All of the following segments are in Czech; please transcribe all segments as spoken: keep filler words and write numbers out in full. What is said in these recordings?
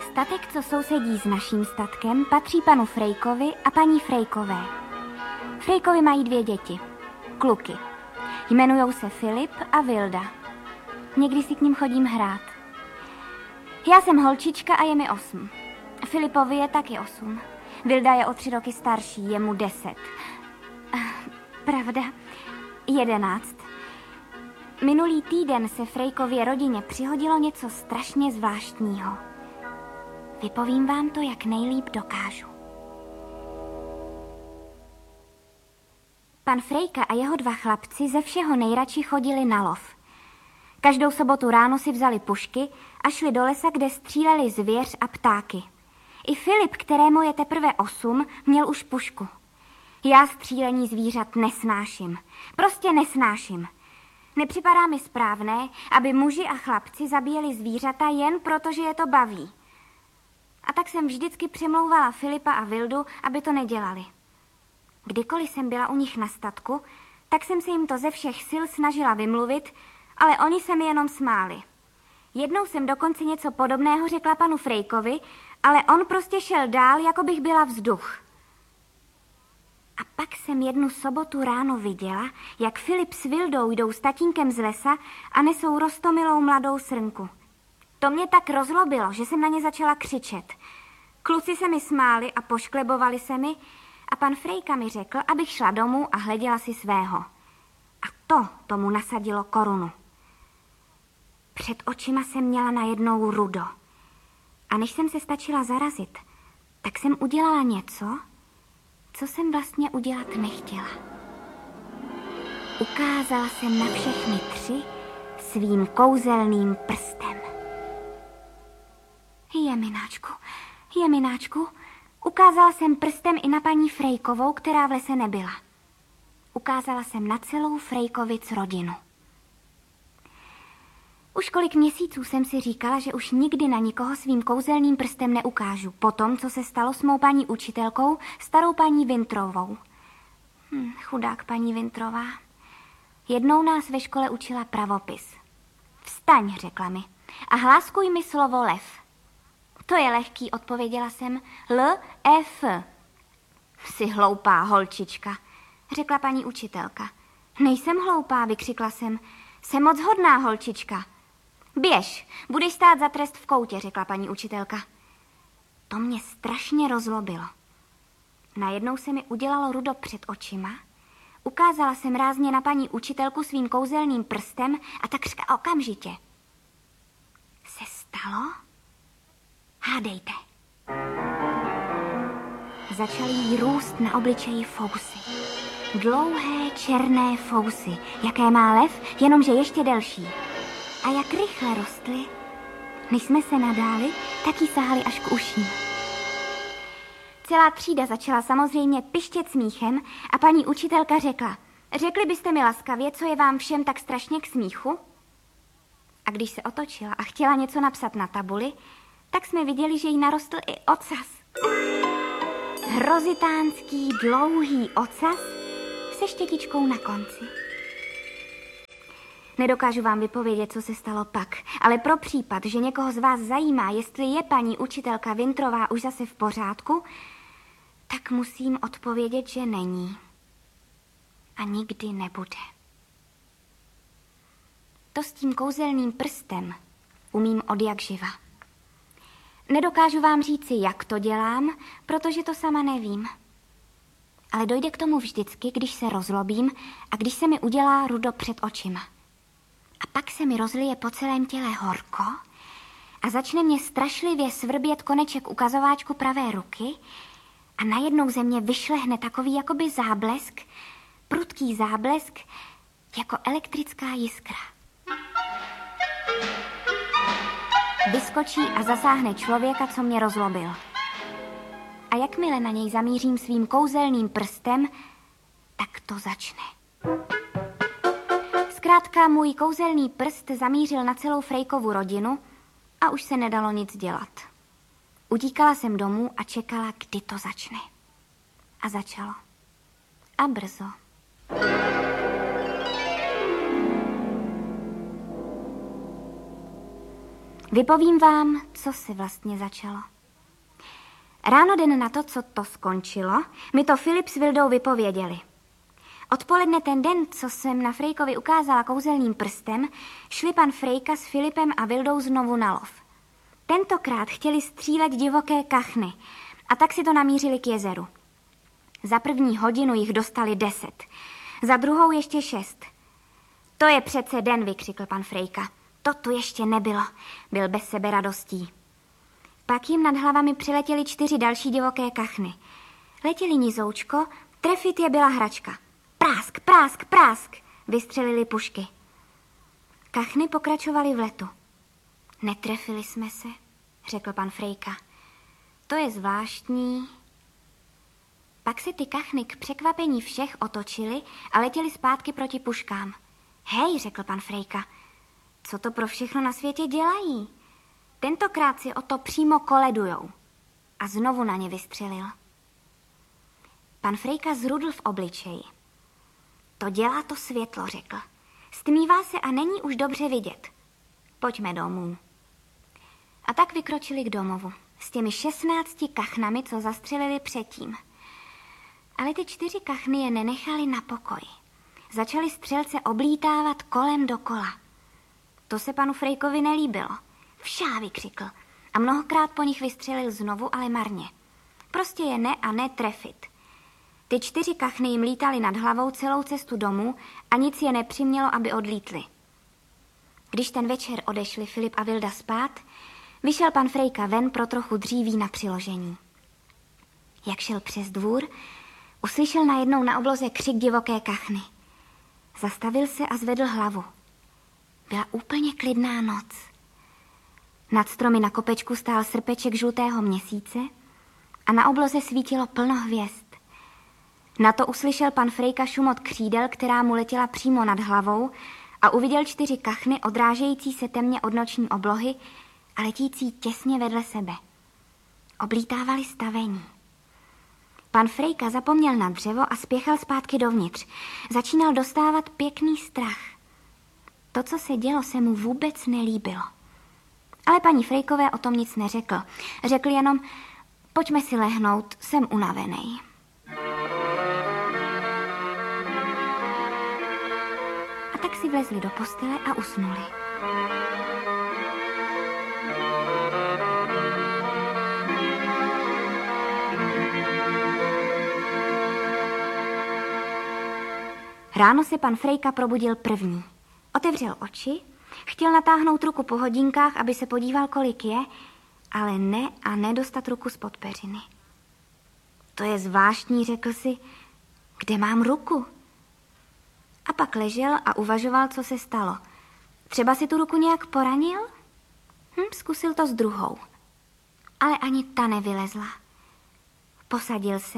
Statek, co sousedí s naším statkem, patří panu Frejkovi a paní Frejkové. Frejkovi mají dvě děti, kluky. Jmenujou se Filip a Vilda. Někdy si k ním chodím hrát. Já jsem holčička a je mi osm. Filipovi je taky osm. Vilda je o tři roky starší, je mu deset. Pravda, jedenáct. Minulý týden se Frejkově rodině přihodilo něco strašně zvláštního. Vypovím vám to, jak nejlíp dokážu. Pan Frejka a jeho dva chlapci ze všeho nejradši chodili na lov. Každou sobotu ráno si vzali pušky a šli do lesa, kde stříleli zvěř a ptáky. I Filip, kterému je teprve osm, měl už pušku. Já střílení zvířat nesnáším. Prostě nesnáším. Nepřipadá mi správné, aby muži a chlapci zabíjeli zvířata jen proto, že je to baví. A tak jsem vždycky přemlouvala Filipa a Vildu, aby to nedělali. Kdykoliv jsem byla u nich na statku, tak jsem se jim to ze všech sil snažila vymluvit, ale oni se mi jenom smáli. Jednou jsem dokonce něco podobného řekla panu Frejkovi, ale on prostě šel dál, jako bych byla vzduch. A pak jsem jednu sobotu ráno viděla, jak Filip s Vildou jdou s tatínkem z lesa a nesou roztomilou mladou srnku. To mě tak rozlobilo, že jsem na ně začala křičet. Kluci se mi smáli a pošklebovali se mi a pan Frejka mi řekl, abych šla domů a hleděla si svého. A to tomu nasadilo korunu. Před očima jsem měla najednou rudo. A než jsem se stačila zarazit, tak jsem udělala něco, co jsem vlastně udělat nechtěla. Ukázala jsem na všechny tři svým kouzelným prstem. Jemináčku, jemináčku, ukázala jsem prstem i na paní Frejkovou, která v lese nebyla. Ukázala jsem na celou Frejkovic rodinu. Už kolik měsíců jsem si říkala, že už nikdy na nikoho svým kouzelným prstem neukážu, po tom, co se stalo s mou paní učitelkou, starou paní Vintrovou. Hm, chudák paní Vintrová. Jednou nás ve škole učila pravopis. Vstaň, řekla mi, a hláskuj mi slovo lev. To je lehký, odpověděla jsem. L, F. Jsi hloupá, holčička, řekla paní učitelka. Nejsem hloupá, vykřikla jsem. Jsem moc hodná, holčička. Běž, budeš stát za trest v koutě, řekla paní učitelka. To mě strašně rozlobilo. Najednou se mi udělalo rudo před očima, ukázala jsem rázně na paní učitelku svým kouzelným prstem a takřka okamžitě se stalo? Hádejte. Začaly jí růst na obličeji fousy. Dlouhé černé fousy, jaké má lev, jenomže ještě delší. A jak rychle rostly, než jsme se nadáli, tak jí sáhly až k uším. Celá třída začala samozřejmě pištět smíchem a paní učitelka řekla, řekli byste mi laskavě, co je vám všem tak strašně k smíchu? A když se otočila a chtěla něco napsat na tabuli, tak jsme viděli, že jí narostl i ocas. Hrozitánský dlouhý ocas se štětičkou na konci. Nedokážu vám vypovědět, co se stalo pak, ale pro případ, že někoho z vás zajímá, jestli je paní učitelka Vintrová už zase v pořádku, tak musím odpovědět, že není. A nikdy nebude. To s tím kouzelným prstem umím odjakživa. Nedokážu vám říci, jak to dělám, protože to sama nevím. Ale dojde k tomu vždycky, když se rozlobím a když se mi udělá rudo před očima. A pak se mi rozlije po celém těle horko a začne mě strašlivě svrbět koneček ukazováčku pravé ruky a najednou ze mě vyšlehne takový jakoby záblesk, prudký záblesk, jako elektrická jiskra. Vyskočí a zasáhne člověka, co mě rozlobil. A jakmile na něj zamířím svým kouzelným prstem, tak to začne. Zkrátka můj kouzelný prst zamířil na celou Frejkovu rodinu a už se nedalo nic dělat. Utíkala jsem domů a čekala, kdy to začne. A začalo. A brzo. Vypovím vám, co se vlastně začalo. Ráno den na to, co to skončilo, mi to Filip s Vildou vypověděli. Odpoledne ten den, co jsem na Frejkovi ukázala kouzelným prstem, šli pan Frejka s Filipem a Vildou znovu na lov. Tentokrát chtěli střílet divoké kachny a tak si to namířili k jezeru. Za první hodinu jich dostali deset, za druhou ještě šest. To je přece den, vykřikl pan Frejka. To tu ještě nebylo, byl bez sebe radostí. Pak jim nad hlavami přiletěly čtyři další divoké kachny. Letěli nizoučko, trefit je byla hračka. Prásk, prásk, prásk, vystřelili pušky. Kachny pokračovaly v letu. Netrefili jsme se, řekl pan Frejka. To je zvláštní. Pak se ty kachny k překvapení všech otočily a letěly zpátky proti puškám. Hej, řekl pan Frejka, co to pro všechno na světě dělají? Tentokrát si o to přímo koledujou. A znovu na ně vystřelil. Pan Frejka zrudl v obličeji. To dělá to světlo, řekl. Stmívá se a není už dobře vidět. Pojďme domů. A tak vykročili k domovu s těmi šestnácti kachnami, co zastřelili předtím. Ale ty čtyři kachny je nenechali na pokoji. Začali střelce oblítávat kolem dokola. To se panu Frejkovi nelíbilo. Všá, vykřikl. A mnohokrát po nich vystřelil znovu, ale marně. Prostě je ne a ne trefit. Ty čtyři kachny jim lítaly nad hlavou celou cestu domů a nic je nepřimělo, aby odlítli. Když ten večer odešli Filip a Vilda spát, vyšel pan Frejka ven pro trochu dříví na přiložení. Jak šel přes dvůr, uslyšel najednou na obloze křik divoké kachny. Zastavil se a zvedl hlavu. Byla úplně klidná noc. Nad stromy na kopečku stál srpeček žlutého měsíce a na obloze svítilo plno hvězd. Na to uslyšel pan Frejka šumot křídel, která mu letěla přímo nad hlavou a uviděl čtyři kachny odrážející se temně od noční oblohy a letící těsně vedle sebe. Oblítávali stavení. Pan Frejka zapomněl na dřevo a spěchal zpátky dovnitř. Začínal dostávat pěkný strach. To, co se dělo, se mu vůbec nelíbilo. Ale paní Frejkové o tom nic neřekl. Řekl jenom, pojďme si lehnout, jsem unavenej. A tak si vlezli do postele a usnuli. Ráno se pan Frejka probudil první. Otevřel oči, chtěl natáhnout ruku po hodinkách, aby se podíval, kolik je, ale ne a nedostat ruku spod peřiny. To je zvláštní, řekl si, kde mám ruku? A pak ležel a uvažoval, co se stalo. Třeba si tu ruku nějak poranil? Hm, zkusil to s druhou. Ale ani ta nevylezla. Posadil se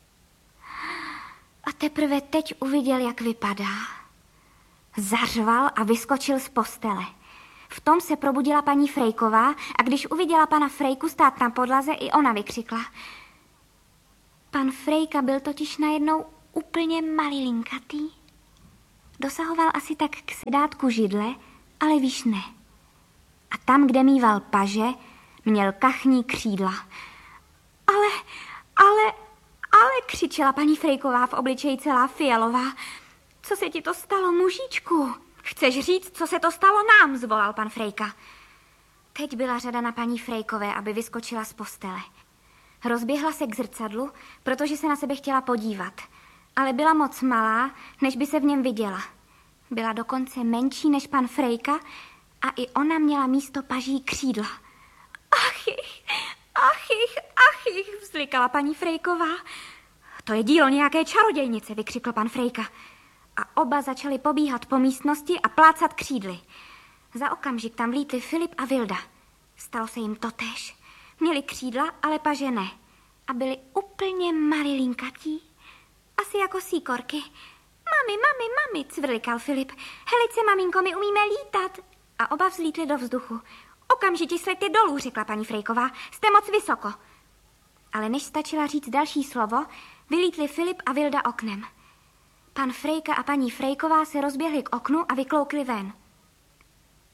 a teprve teď uviděl, jak vypadá. Zařval a vyskočil z postele. V tom se probudila paní Frejková a když uviděla pana Frejku stát na podlaze, i ona vykřikla. Pan Frejka byl totiž najednou úplně malilinkatý. Dosahoval asi tak k sedátku židle, ale víš ne. A tam, kde mýval paže, měl kachní křídla. Ale, ale, ale, křičela paní Frejková v obličeji celá fialová. Co se ti to stalo, mužičku? Chceš říct, co se to stalo nám, zvolal pan Frejka. Teď byla řada na paní Frejkové, aby vyskočila z postele. Rozběhla se k zrcadlu, protože se na sebe chtěla podívat. Ale byla moc malá, než by se v něm viděla. Byla dokonce menší než pan Frejka a i ona měla místo paží křídla. Achich, achich, achich, vzlikala paní Frejková. To je dílo nějaké čarodějnice, vykřikl pan Frejka. A oba začali pobíhat po místnosti a plácat křídly. Za okamžik tam vlítli Filip a Vilda. Stalo se jim totéž. Měli křídla, ale paže ne. A byli úplně malilinkatí. Asi jako síkorky. Mami, mami, mami, cvrlikal Filip. Helice, maminko, my umíme lítat. A oba vzlítli do vzduchu. Okamžitě sleďte dolů, řekla paní Frejková. Jste moc vysoko. Ale než stačila říct další slovo, vylítli Filip a Vilda oknem. Pan Frejka a paní Frejková se rozběhli k oknu a vykloukli ven.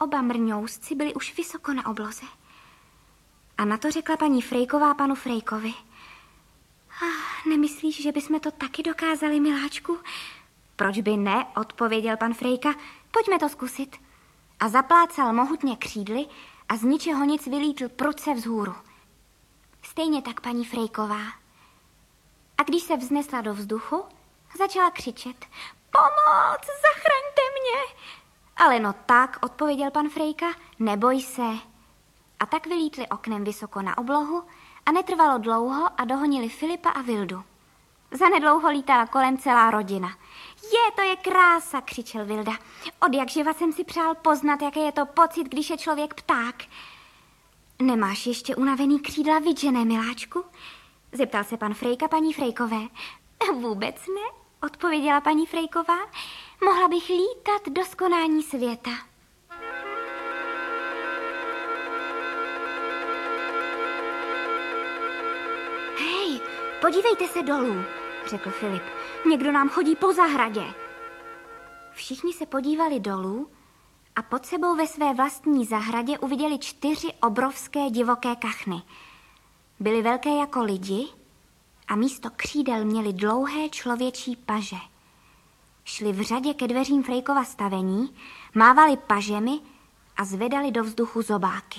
Oba mrňousci byli už vysoko na obloze. A na to řekla paní Frejková panu Frejkovi. Ah, nemyslíš, že bychom to taky dokázali, miláčku? Proč by ne, odpověděl pan Frejka. Pojďme to zkusit. A zaplácal mohutně křídly a z ničeho nic vylítl prudce vzhůru. Stejně tak paní Frejková. A když se vznesla do vzduchu, začala křičet. Pomoc, zachraňte mě! Ale no tak, odpověděl pan Frejka, neboj se. A tak vylítli oknem vysoko na oblohu a netrvalo dlouho a dohonili Filipa a Vildu. Zanedlouho lítala kolem celá rodina. Je, to je krása, křičel Vilda. Od jak živa jsem si přál poznat, jaký je to pocit, když je člověk pták. Nemáš ještě unavený křídla, vidžené, miláčku? Zeptal se pan Frejka paní Frejkové. Vůbec ne, odpověděla paní Frejková. Mohla bych lítat do skonání světa. Hej, podívejte se dolů, řekl Filip. Někdo nám chodí po zahradě. Všichni se podívali dolů a pod sebou ve své vlastní zahradě uviděli čtyři obrovské divoké kachny. Byly velké jako lidi a místo křídel měly dlouhé člověčí paže. Šli v řadě ke dveřím Frejkova stavení, mávali pažemi a zvedali do vzduchu zobáky.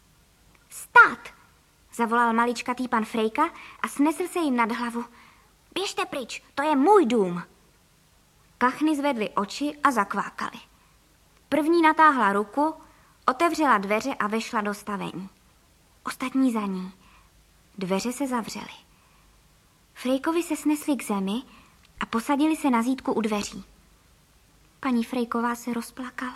Stát! Zavolal maličkatý pan Frejka a snesl se jim nad hlavu. Běžte pryč, to je můj dům. Kachny zvedly oči a zakvákali. První natáhla ruku, otevřela dveře a vešla do stavení. Ostatní za ní. Dveře se zavřely. Frejkovi se snesli k zemi a posadili se na zítku u dveří. Paní Frejková se rozplakala.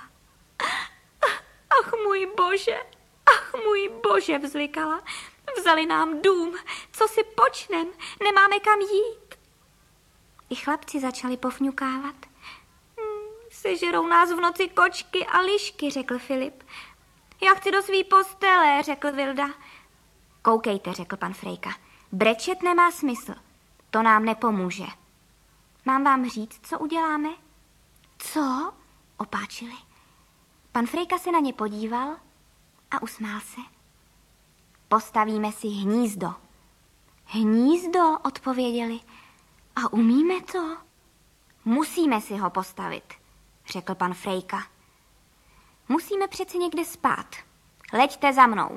Ach, můj bože, ach, můj bože, vzlikala. Vzali nám dům, co si počnem, nemáme kam jít. I chlapci začali pofňukávat. Hm, sežerou nás v noci kočky a lišky, řekl Filip. Já chci do svý postele, řekl Vilda. Koukejte, řekl pan Frejka. Brečet nemá smysl, to nám nepomůže. Mám vám říct, co uděláme? Co? Opáčili. Pan Frejka se na ně podíval a usmál se. Postavíme si hnízdo. Hnízdo, odpověděli. A umíme to? Musíme si ho postavit, řekl pan Frejka. Musíme přeci někde spát. Leďte za mnou.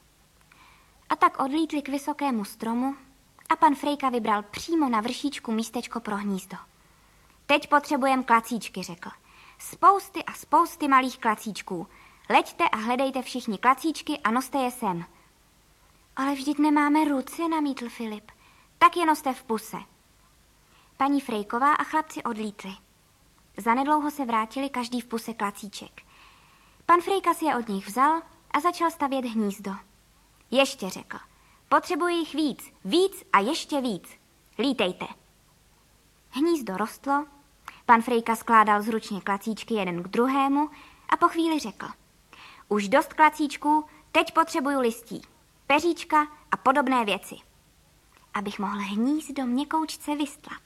A tak odlítli k vysokému stromu a pan Frejka vybral přímo na vršíčku místečko pro hnízdo. Teď potřebujeme klacíčky, řekl. Spousty a spousty malých klacíčků. Leďte a hledejte všichni klacíčky a noste je sem. Ale vždyť nemáme ruce, namítl Filip. Tak je noste v puse. Paní Frejková a chlapci odlítli. Zanedlouho se vrátili každý v puse klacíček. Pan Frejka si je od nich vzal a začal stavět hnízdo. Ještě, řekl. Potřebuji jich víc, víc a ještě víc. Lítejte. Hnízdo rostlo, pan Frejka skládal zručně klacíčky jeden k druhému a po chvíli řekl. Už dost klacíčků, teď potřebuju listí, peříčka a podobné věci, abych mohl hnízdo měkoučce vystlat.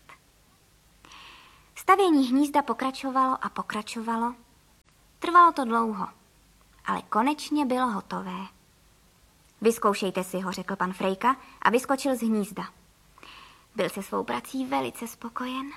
Stavění hnízda pokračovalo a pokračovalo. Trvalo to dlouho, ale konečně bylo hotové. Vyzkoušejte si ho, řekl pan Frejka a vyskočil z hnízda. Byl se svou prací velice spokojen.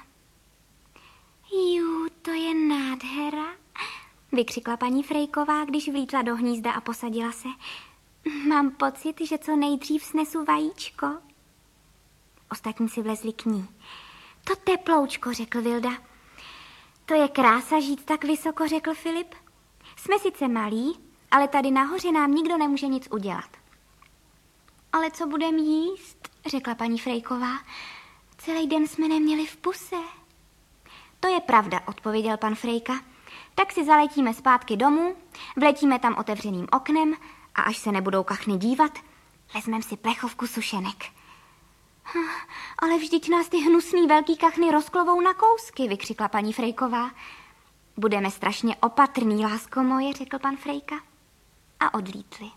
Jú, to je nádhera, vykřikla paní Frejková, když vlítla do hnízda a posadila se. Mám pocit, že co nejdřív snesu vajíčko. Ostatní si vlezli k ní. To teploučko, řekl Vilda. To je krása žít tak vysoko, řekl Filip. Jsme sice malí, ale tady nahoře nám nikdo nemůže nic udělat. Ale co budem jíst, řekla paní Frejková. Celý den jsme neměli v puse. To je pravda, odpověděl pan Frejka. Tak si zaletíme zpátky domů, vletíme tam otevřeným oknem a až se nebudou kachny dívat, vezmeme si plechovku sušenek. Ale vždyť nás ty hnusný velký kachny rozklovou na kousky, vykřikla paní Frejková. Budeme strašně opatrný, lásko moje, řekl pan Frejka. A odlítli.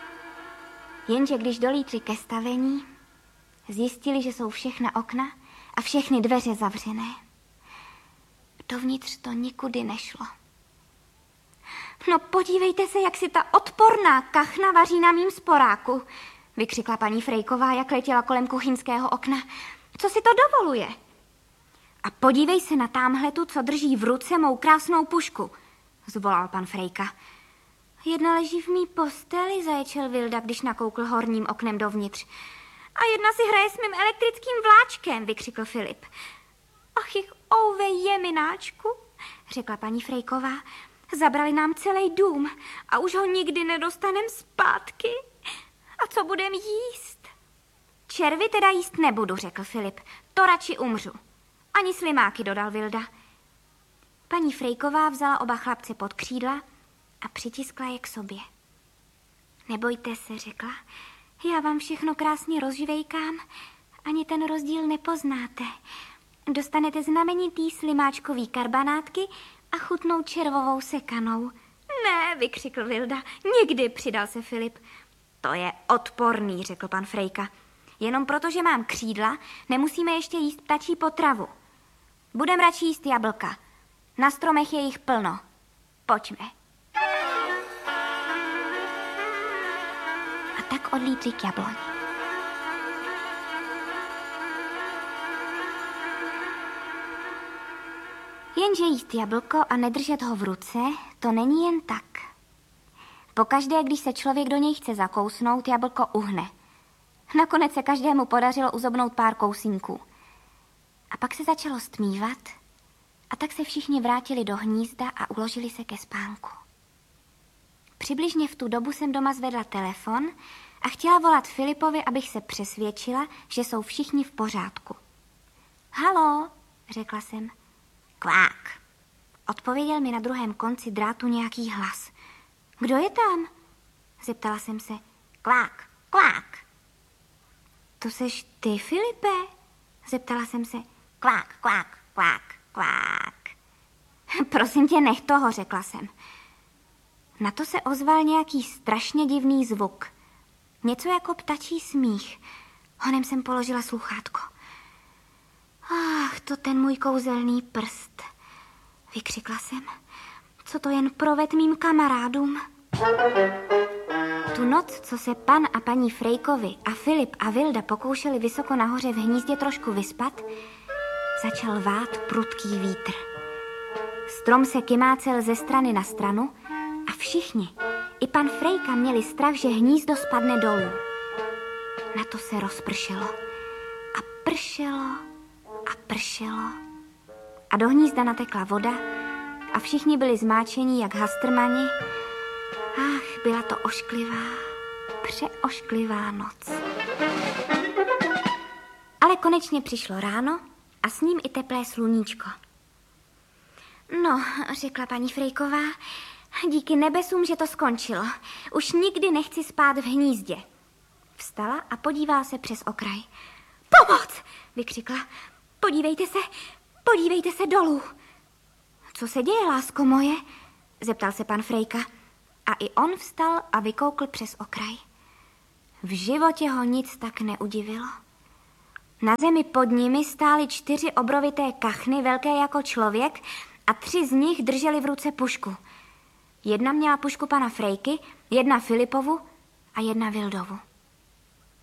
Jenže když dolítli ke stavení, zjistili, že jsou všechna okna a všechny dveře zavřené. Dovnitř to nikudy nešlo. No podívejte se, jak si ta odporná kachna vaří na mým sporáku, vykřikla paní Frejková, jak letěla kolem kuchyňského okna. Co si to dovoluje? A podívej se na támhletu, co drží v ruce mou krásnou pušku, zvolal pan Frejka. Jedna leží v mý posteli, zaječel Vilda, když nakoukl horním oknem dovnitř. A jedna si hraje s mým elektrickým vláčkem, vykřikl Filip. Ach, jich ouve jemináčku, řekla paní Frejková. Zabrali nám celý dům a už ho nikdy nedostanem zpátky. A co budem jíst? Červy teda jíst nebudu, řekl Filip. To radši umřu. Ani slimáky, dodal Vilda. Paní Frejková vzala oba chlapce pod křídla a přitiskla je k sobě. Nebojte se, řekla. Já vám všechno krásně rozžvejkám. Ani ten rozdíl nepoznáte. Dostanete znamenitý slimáčkový karbanátky a chutnou červovou sekanou. Ne, vykřikl Vilda. Nikdy, přidal se Filip. To je odporný, řekl pan Frejka. Jenom proto, že mám křídla, nemusíme ještě jíst ptačí potravu. Budem radši jíst jablka. Na stromech je jich plno. Pojďme. A tak odlítli k jabloni. Jenže jíst jablko a nedržet ho v ruce, to není jen tak. Pokaždé, když se člověk do něj chce zakousnout, jablko uhne. Nakonec se každému podařilo uzobnout pár kousínků. A pak se začalo stmívat a tak se všichni vrátili do hnízda a uložili se ke spánku. Přibližně v tu dobu jsem doma zvedla telefon a chtěla volat Filipovi, abych se přesvědčila, že jsou všichni v pořádku. Halo, řekla jsem. Kvák, odpověděl mi na druhém konci drátu nějaký hlas. Kdo je tam? Zeptala jsem se. Kvák, kvák. To seš ty, Filipe? Zeptala jsem se. Kvák, kvák, kvák, kvák. Prosím tě, nech toho, řekla jsem. Na to se ozval nějaký strašně divný zvuk. Něco jako ptačí smích. Honem jsem položila sluchátko. Ach, to ten můj kouzelný prst, vykřikla jsem. Co to jen proved mým kamarádům? Tu noc, co se pan a paní Frejkovi a Filip a Vilda pokoušeli vysoko nahoře v hnízdě trošku vyspat, začal vát prudký vítr. Strom se kymácel ze strany na stranu a všichni, i pan Frejka, měli strach, že hnízdo spadne dolů. Na to se rozpršelo a pršelo a pršelo a do hnízda natekla voda a všichni byli zmáčení jak hastrmani. Ach, byla to ošklivá, přeošklivá noc. Ale konečně přišlo ráno a s ním i teplé sluníčko. No, řekla paní Frejková, díky nebesům, že to skončilo. Už nikdy nechci spát v hnízdě. Vstala a podívala se přes okraj. Pomoc! Vykřikla. Podívejte se, podívejte se dolů. Co se děje, lásko moje? Zeptal se pan Frejka. A i on vstal a vykoukl přes okraj. V životě ho nic tak neudivilo. Na zemi pod nimi stály čtyři obrovité kachny, velké jako člověk, a tři z nich drželi v ruce pušku. Jedna měla pušku pana Frejky, jedna Filipovu a jedna Vildovu.